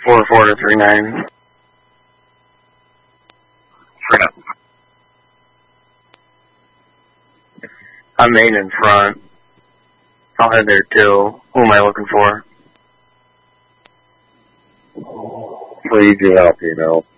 44 to 39. I'm main in front. I'll head there too. Who am I looking for? Please, you help, you know.